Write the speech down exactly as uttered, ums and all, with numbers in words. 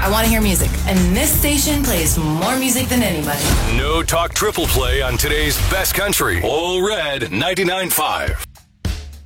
I want to hear music, and this station plays more music than anybody. No Talk Triple Play on today's best country. All Red ninety-nine point five.